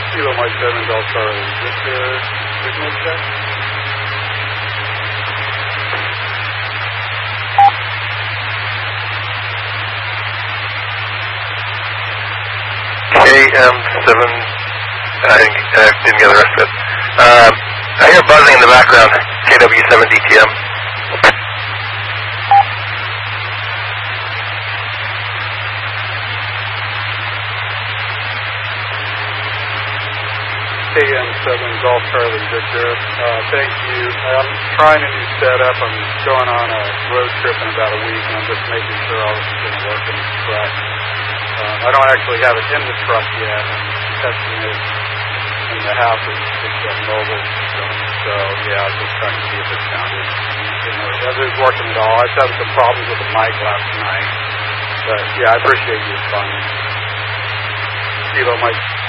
Kilo Mike 7, Delta Charlie. Is this the signal check? KM7, I didn't get the rest of it. I hear buzzing in the background, KW7 DTM. KM7, Golf Charlie Victor. Thank you. I'm trying a new setup. I'm going on a road trip in about a week, and I'm just making sure all this is going to work in the truck. I don't actually have it in the truck yet. I'm testing it in the house. It's a mobile system. So, yeah, I was just trying to see if it sounded, if it was working at all. I was having some problems with the mic last night. But, yeah, I appreciate you responding. Kilo Mike